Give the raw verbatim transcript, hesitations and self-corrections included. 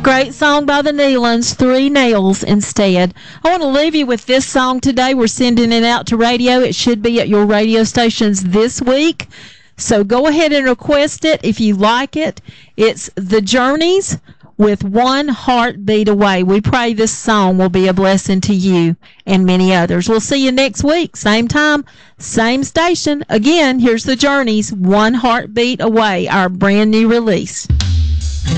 Great song by the Nealons, Three Nails instead. I want to leave you with this song today. We're sending it out to radio. It should be at your radio stations this week. So go ahead and request it if you like it. It's The Journeys with One Heartbeat Away. We pray this song will be a blessing to you and many others. We'll see you next week, same time, same station. Again, here's The Journeys, One Heartbeat Away, our brand new release.